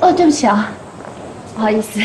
哦，对不起啊，不好意思。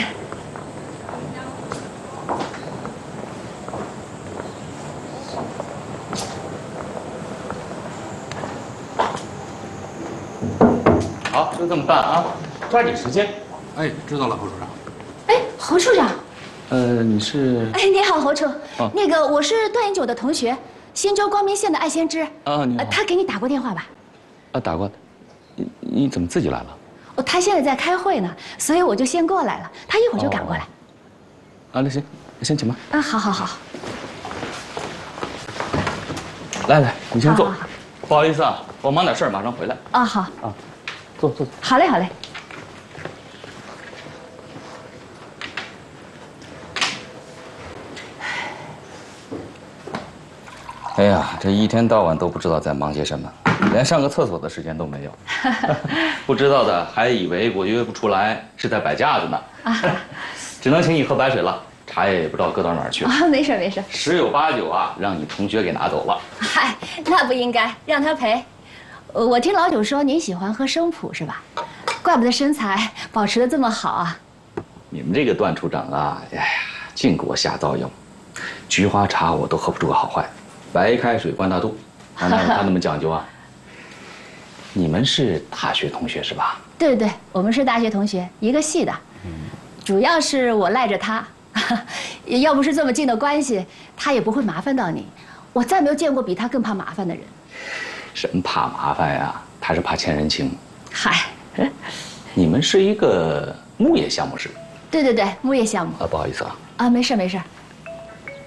好，就这么办啊，抓紧时间。 哎，知道了，侯处长。 哎，侯处长。 你是？ 哎，你好，侯处。 哦那个，我是段永久的同学，新州光明县的艾先知。 你好。 他给你打过电话吧？ 打过的。你怎么自己来了？ 哦，他现在在开会呢，所以我就先过来了。他一会儿就赶过来。 那行，先请吧。 好好好。 来，你先坐。 好好好不好意思啊，我忙点事儿，马上回来。 好。 啊，坐。 好嘞，好嘞。 哎呀，这一天到晚都不知道在忙些什么，连上个厕所的时间都没有。不知道的还以为我约不出来是在摆架子呢。只能请你喝白水了，茶叶也不知道搁到哪儿去了。 没事没事， 十有八九啊，让你同学给拿走了。 嗨，那不应该，让他赔。我听老九说您喜欢喝生普是吧？怪不得身材保持得这么好啊。 你们这个段处长啊，哎呀，净给我瞎造谣。菊花茶我都喝不出个好坏，白开水灌大肚，他那么讲究啊。你们是大学同学是吧？ 对，我们是大学同学，一个系的。主要是我赖着他，要不是这么近的关系，他也不会麻烦到你。我再没有见过比他更怕麻烦的人。 什么怕麻烦呀？他是怕欠人情。 嗨， 你们是一个牧业项目是吧？ 对，牧业项目。 不好意思啊。 没事。